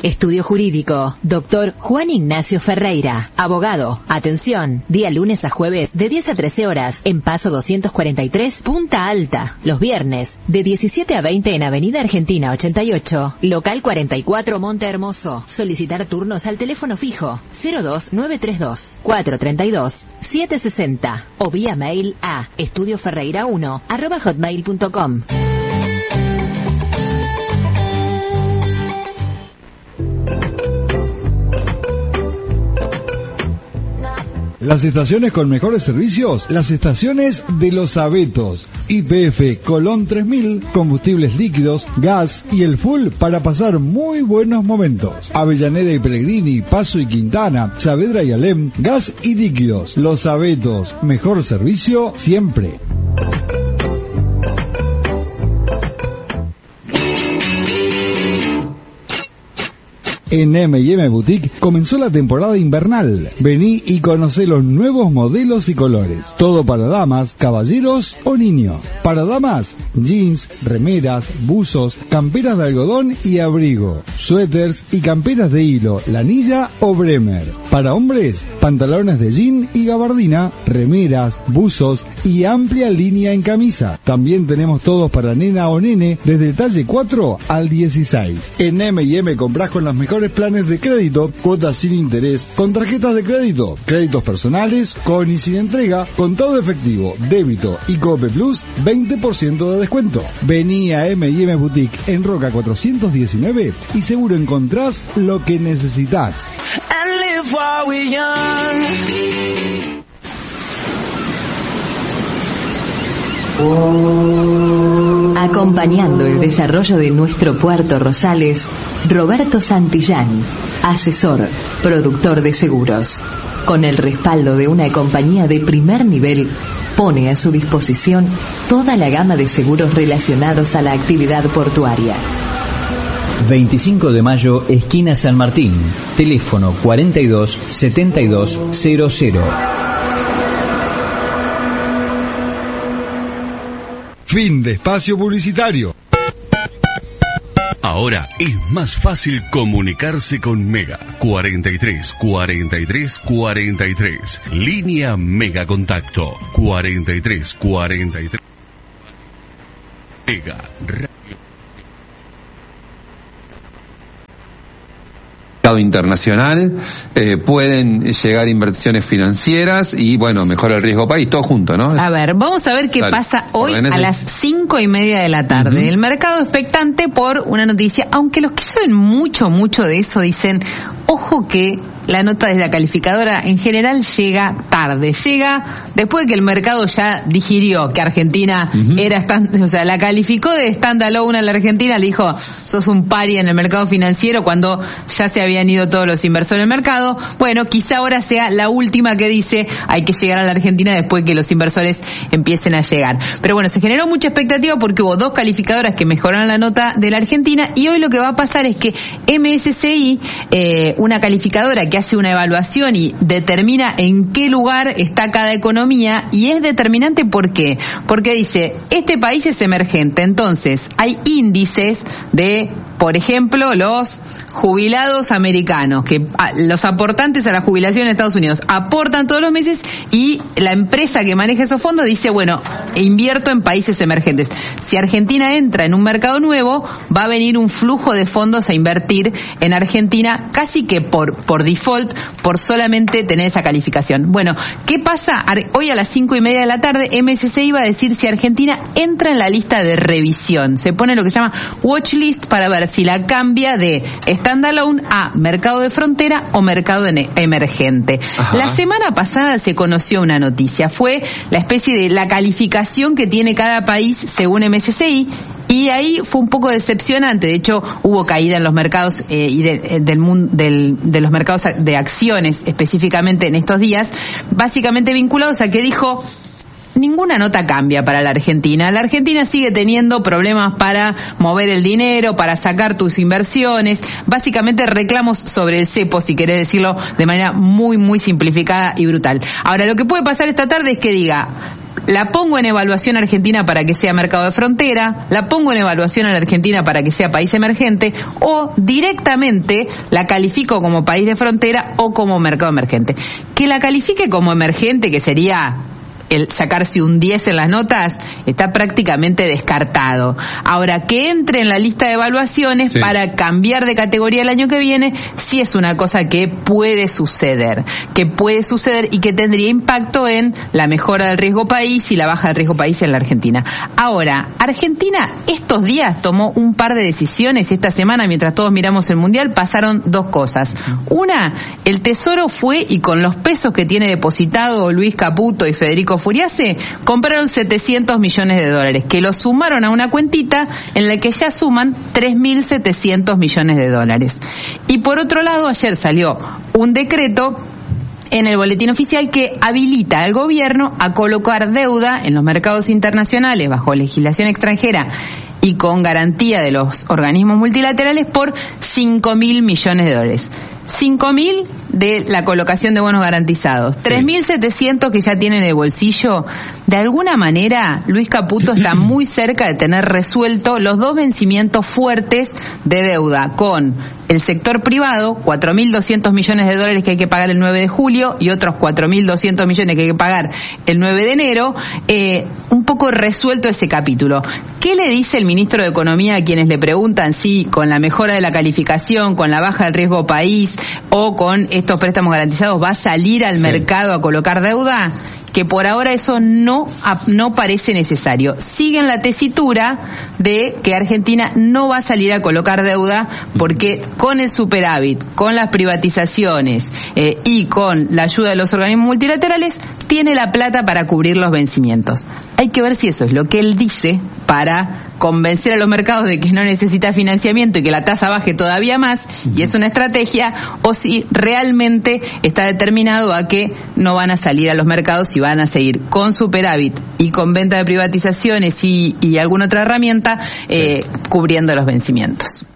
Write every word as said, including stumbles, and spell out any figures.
Estudio Jurídico, doctor Juan Ignacio Ferreira, abogado. Atención, día lunes a jueves de diez a trece horas en Paso doscientos cuarenta y tres, Punta Alta. Los viernes de diecisiete a veinte en Avenida Argentina ochenta y ocho, local cuarenta y cuatro, Monte Hermoso. Solicitar turnos al teléfono fijo cero dos nueve tres dos, cuatro tres dos, siete seis cero o vía mail a estudioferreira uno arroba hotmail punto com. Las estaciones con mejores servicios, las estaciones de Los Abetos. Y P F Colón tres mil, combustibles líquidos, gas y el full para pasar muy buenos momentos. Avellaneda y Pellegrini, Paso y Quintana, Saavedra y Alem, gas y líquidos. Los Abetos, mejor servicio siempre. En eme y eme Boutique comenzó la temporada invernal. Vení y conocé los nuevos modelos y colores. Todo para damas, caballeros o niños. Para damas, jeans, remeras, buzos, camperas de algodón y abrigo, suéteres y camperas de hilo, lanilla o bremer. Para hombres, pantalones de jean y gabardina, remeras, buzos y amplia línea en camisa. También tenemos todos para nena o nene desde el talle cuatro al dieciséis. En eme y eme comprás con las mejores planes de crédito, cuotas sin interés, con tarjetas de crédito, créditos personales, con y sin entrega, contado efectivo, débito y Cope Plus, veinte por ciento de descuento. Vení a eme y eme Boutique en Roca cuatrocientos diecinueve y seguro encontrás lo que necesitas. Acompañando el desarrollo de nuestro Puerto Rosales, Roberto Santillán, asesor, productor de seguros. Con el respaldo de una compañía de primer nivel, pone a su disposición toda la gama de seguros relacionados a la actividad portuaria. veinticinco de mayo, esquina San Martín. Teléfono cuarenta y dos, setenta y dos, cero cero. Fin de espacio publicitario. Ahora es más fácil comunicarse con Mega. cuarenta y tres, cuarenta y tres, cuarenta y tres. Línea Mega Contacto. cuarenta y tres, cuarenta y tres. Mega Radio. Internacional, eh, pueden llegar inversiones financieras y bueno, mejora el riesgo país, todo junto, ¿no? A ver, vamos a ver qué Dale. pasa hoy a las cinco y media de la tarde. Uh-huh. El mercado expectante por una noticia, aunque los que saben mucho, mucho de eso dicen, ojo que la nota desde la calificadora en general llega tarde, llega después de que el mercado ya digirió que Argentina uh-huh. era, stand, o sea, la calificó de standalone a la Argentina, le dijo, sos un pari en el mercado financiero cuando ya se habían ido todos los inversores del mercado. Bueno, quizá ahora sea la última que dice hay que llegar a la Argentina después que los inversores empiecen a llegar. Pero bueno, se generó mucha expectativa porque hubo dos calificadoras que mejoraron la nota de la Argentina y hoy lo que va a pasar es que eme ese ce i, eh, una calificadora que hace una evaluación y determina en qué lugar está cada economía, y es determinante ¿por qué? Porque dice, este país es emergente, entonces hay índices de, por ejemplo, los jubilados americanos, que los aportantes a la jubilación en Estados Unidos aportan todos los meses y la empresa que maneja esos fondos dice, bueno, invierto en países emergentes. Si Argentina entra en un mercado nuevo, va a venir un flujo de fondos a invertir en Argentina casi que por, por default, por solamente tener esa calificación. Bueno, ¿qué pasa? Hoy a las cinco y media de la tarde, eme ese ce i va a decir si Argentina entra en la lista de revisión. Se pone lo que se llama watch list para ver si la cambia de standalone a mercado de frontera o mercado emergente. Ajá. La semana pasada se conoció una noticia, fue la especie de la calificación que tiene cada país según eme ese ce i, y ahí fue un poco decepcionante. De hecho, hubo caída en los mercados eh, y de, del, del, de los mercados de acciones específicamente en estos días, básicamente vinculados a que dijo, ninguna nota cambia para la Argentina. La Argentina sigue teniendo problemas para mover el dinero, para sacar tus inversiones. Básicamente reclamos sobre el cepo, si querés decirlo de manera muy, muy simplificada y brutal. Ahora, lo que puede pasar esta tarde es que diga, la pongo en evaluación a Argentina para que sea mercado de frontera, la pongo en evaluación a la Argentina para que sea país emergente, o directamente la califico como país de frontera o como mercado emergente. Que la califique como emergente, que sería el sacarse un diez en las notas, está prácticamente descartado. Ahora, que entre en la lista de evaluaciones sí. para cambiar de categoría el año que viene, sí es una cosa que puede suceder, que puede suceder y que tendría impacto en la mejora del riesgo país y la baja del riesgo país en la Argentina. Ahora, Argentina estos días tomó un par de decisiones. Esta semana, mientras todos miramos el Mundial, pasaron dos cosas. Una, el Tesoro fue y con los pesos que tiene depositado Luis Caputo y Federico Furiase, compraron setecientos millones de dólares, que lo sumaron a una cuentita en la que ya suman tres mil setecientos millones de dólares. Y por otro lado, ayer salió un decreto en el boletín oficial que habilita al gobierno a colocar deuda en los mercados internacionales bajo legislación extranjera y con garantía de los organismos multilaterales por cinco mil millones de dólares. cinco mil de la colocación de bonos garantizados, sí. tres mil setecientos que ya tienen en el bolsillo. De alguna manera, Luis Caputo está muy cerca de tener resuelto los dos vencimientos fuertes de deuda con el sector privado, cuatro mil doscientos millones de dólares que hay que pagar el nueve de julio y otros cuatro mil doscientos millones que hay que pagar el nueve de enero, eh, un poco resuelto ese capítulo. ¿Qué le dice el ministro de Economía a quienes le preguntan si con la mejora de la calificación, con la baja del riesgo país o con estos préstamos garantizados va a salir al sí. mercado a colocar deuda? Que por ahora eso no, no parece necesario. Siguen la tesitura de que Argentina no va a salir a colocar deuda porque con el superávit, con las privatizaciones eh, y con la ayuda de los organismos multilaterales, tiene la plata para cubrir los vencimientos. Hay que ver si eso es lo que él dice para convencer a los mercados de que no necesita financiamiento y que la tasa baje todavía más, y es una estrategia, o si realmente está determinado a que no van a salir a los mercados y van a seguir con superávit y con venta de privatizaciones y, y alguna otra herramienta eh, sí. cubriendo los vencimientos.